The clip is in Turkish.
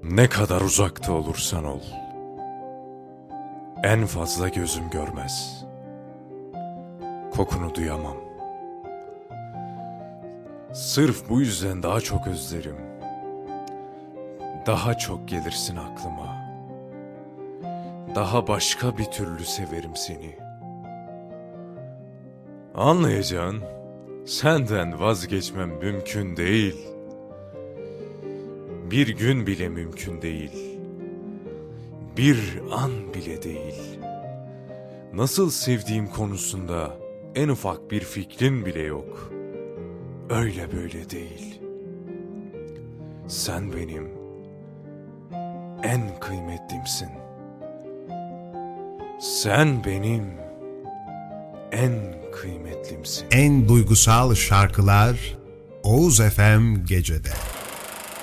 Ne kadar uzakta olursan ol, en fazla gözüm görmez. Kokunu duyamam. Sırf bu yüzden daha çok özlerim. Daha çok gelirsin aklıma. Daha başka bir türlü severim seni. Anlayacağın, senden vazgeçmem mümkün değil. Bir gün bile mümkün değil. Bir an bile değil. Nasıl sevdiğim konusunda en ufak bir fikrin bile yok. Öyle böyle değil. Sen benim en kıymetlimsin. Sen benim en kıymetlimsin. En duygusal şarkılar Oğuz FM Gece'de.